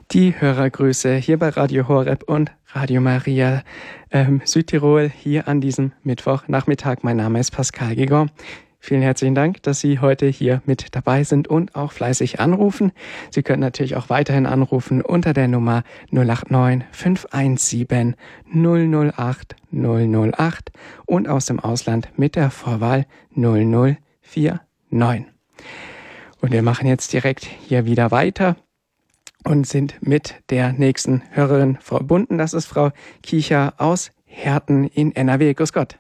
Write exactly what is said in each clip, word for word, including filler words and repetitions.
Die Hörergrüße hier bei Radio Horeb und Radio Maria ähm, Südtirol hier an diesem Mittwochnachmittag. Mein Name ist Pascal Gigon. Vielen herzlichen Dank, dass Sie heute hier mit dabei sind und auch fleißig anrufen. Sie können natürlich auch weiterhin anrufen unter der Nummer null acht neun fünf eins sieben null null acht null null acht und aus dem Ausland mit der Vorwahl null null vier neun. Und wir machen jetzt direkt hier wieder weiter und sind mit der nächsten Hörerin verbunden. Das ist Frau Kiecher aus Herten in N R W. Grüß Gott.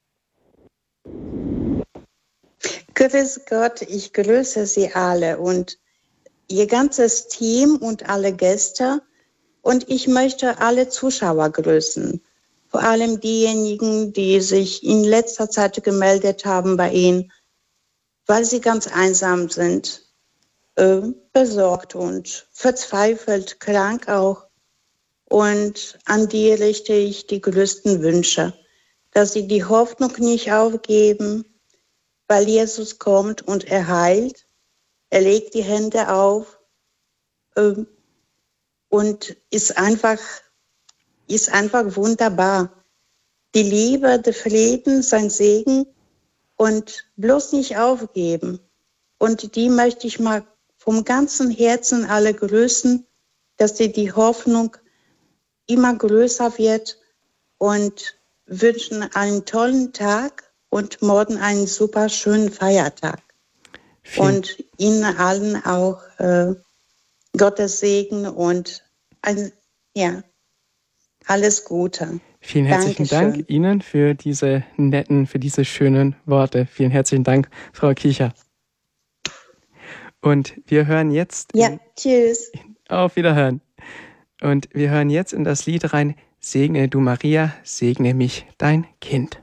Grüß Gott, ich grüße Sie alle und Ihr ganzes Team und alle Gäste. Und ich möchte alle Zuschauer grüßen. Vor allem diejenigen, die sich in letzter Zeit gemeldet haben bei Ihnen, weil sie ganz einsam sind, äh, besorgt und verzweifelt, krank auch. Und an die richte ich die größten Wünsche, dass sie die Hoffnung nicht aufgeben, weil Jesus kommt und er heilt. Er legt die Hände auf äh, und ist einfach, ist einfach wunderbar. Die Liebe, der Frieden, sein Segen und bloß nicht aufgeben. Und die möchte ich mal vom ganzen Herzen alle grüßen, dass sie die Hoffnung immer größer wird und wünschen einen tollen Tag und morgen einen super schönen Feiertag. Vielen und Ihnen allen auch äh, Gottes Segen und ein, ja, alles Gute. Vielen herzlichen Dankeschön. Dank Ihnen für diese netten, für diese schönen Worte. Vielen herzlichen Dank, Frau Kiecher. Und wir hören jetzt... Ja, in, tschüss. Auf Wiederhören. Und wir hören jetzt in das Lied rein, Segne du Maria, segne mich dein Kind.